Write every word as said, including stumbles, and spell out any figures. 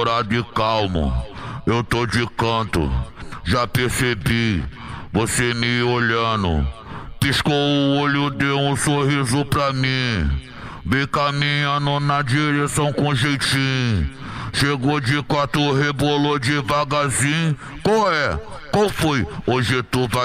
namorado e calmo, eu tô de canto, já percebi, você me olhando. Piscou o olho, deu um sorriso pra mim. Vem caminhando na direção com jeitinho. Chegou de quatro, rebolou devagarzinho. Qual é? Qual foi? Hoje tu vai